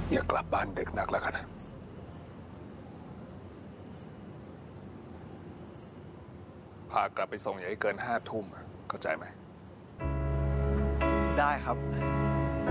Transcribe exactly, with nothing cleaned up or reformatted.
อย่ากลับบ้านดึกนักแล้วกันนะพากลับไปส่งอย่าให้เกินห้าทุ่มเข้าใจไหมได้ครับ